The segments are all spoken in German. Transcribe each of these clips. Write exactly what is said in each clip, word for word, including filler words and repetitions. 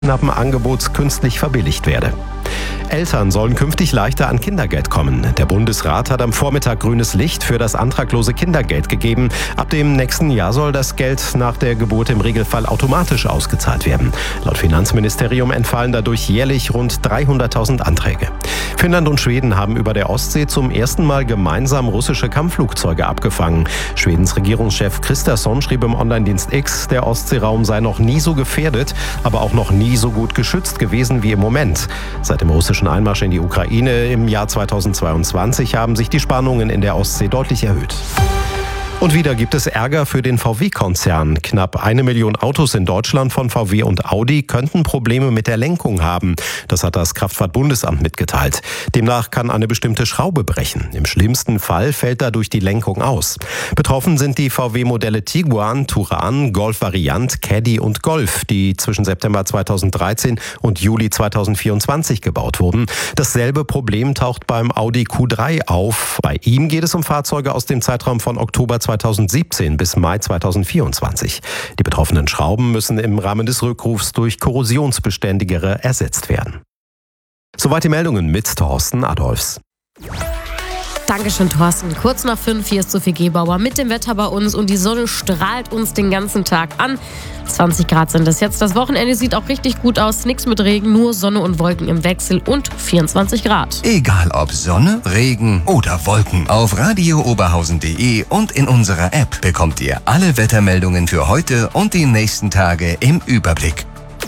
Angebots künstlich verbilligt werde. Eltern sollen künftig leichter an Kindergeld kommen. Der Bundesrat hat am Vormittag grünes Licht für das antraglose Kindergeld gegeben. Ab dem nächsten Jahr soll das Geld nach der Geburt im Regelfall automatisch ausgezahlt werden. Laut Finanzministerium entfallen dadurch jährlich rund dreihunderttausend Anträge. Finnland und Schweden haben über der Ostsee zum ersten Mal gemeinsam russische Kampfflugzeuge abgefangen. Schwedens Regierungschef Kristersson schrieb im Online-Dienst X, der Ostseeraum sei noch nie so gefährdet, aber auch noch nie so gut geschützt gewesen wie im Moment. Seit dem russischen Einmarsch in die Ukraine im Jahr zweitausendzweiundzwanzig haben sich die Spannungen in der Ostsee deutlich erhöht. Und wieder gibt es Ärger für den V W-Konzern. Knapp eine Million Autos in Deutschland von V W und Audi könnten Probleme mit der Lenkung haben. Das hat das Kraftfahrtbundesamt mitgeteilt. Demnach kann eine bestimmte Schraube brechen. Im schlimmsten Fall fällt dadurch die Lenkung aus. Betroffen sind die V W-Modelle Tiguan, Touran, Golf Variant, Caddy und Golf, die zwischen September zweitausenddreizehn und Juli zweitausendvierundzwanzig gebaut wurden. Dasselbe Problem taucht beim Audi Q drei auf. Bei ihm geht es um Fahrzeuge aus dem Zeitraum von Oktober zweitausendsiebzehn bis Mai zweitausendvierundzwanzig. Die betroffenen Schrauben müssen im Rahmen des Rückrufs durch korrosionsbeständigere ersetzt werden. Soweit die Meldungen mit Thorsten Adolfs. Dankeschön, Thorsten. Kurz nach fünf, hier ist Sophie Gebauer mit dem Wetter bei uns und die Sonne strahlt uns den ganzen Tag an. zwanzig Grad sind es jetzt. Das Wochenende sieht auch richtig gut aus. Nichts mit Regen, nur Sonne und Wolken im Wechsel und vierundzwanzig Grad. Egal ob Sonne, Regen oder Wolken. Auf radio oberhausen punkt de und in unserer App bekommt ihr alle Wettermeldungen für heute und die nächsten Tage im Überblick.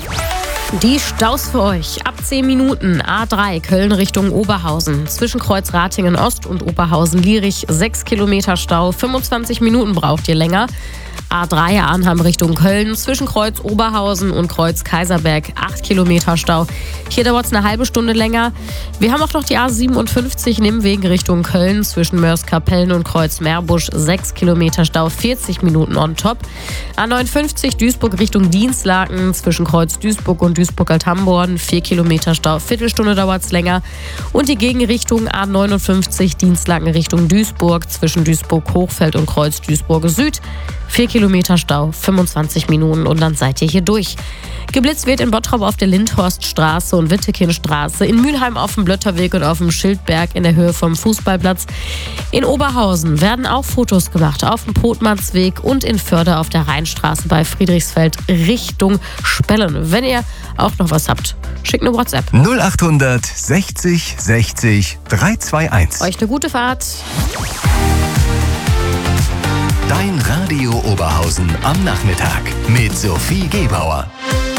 Die Staus für euch. Ab zehn Minuten A drei Köln Richtung Oberhausen. Zwischen Kreuz Ratingen Ost und Oberhausen-Lierich sechs Kilometer Stau. fünfundzwanzig Minuten braucht ihr länger. A drei Arnheim Richtung Köln. Zwischen Kreuz Oberhausen und Kreuz Kaiserberg acht Kilometer Stau. Hier dauert es eine halbe Stunde länger. Wir haben auch noch die A siebenundfünfzig Nimwegen Richtung Köln. Zwischen Mörs-Kapellen und Kreuz Meerbusch sechs Kilometer Stau. vierzig Minuten on top. A neunundfünfzig Duisburg Richtung Dienstlaken. Zwischen Kreuz Duisburg und Duisburg-Althamborn vier Kilometer Stau. Viertelstunde dauert es länger. Und die Gegenrichtung A neunundfünfzig Dienstlaken Richtung Duisburg. Zwischen Duisburg-Hochfeld und Kreuz Duisburg Süd. vier Kilometer Stau, fünfundzwanzig Minuten und dann seid ihr hier durch. Geblitzt wird in Bottrop auf der Lindhorststraße und Wittekindstraße, in Mülheim auf dem Blötterweg und auf dem Schildberg in der Höhe vom Fußballplatz. In Oberhausen werden auch Fotos gemacht auf dem Potmannsweg und in Förde auf der Rheinstraße bei Friedrichsfeld Richtung Spellen. Wenn ihr auch noch was habt, schickt eine WhatsApp. null achthundert sechzig sechzig dreihunderteinundzwanzig. Euch eine gute Fahrt. Dein Radio Oberhausen am Nachmittag mit Sophie Gebauer.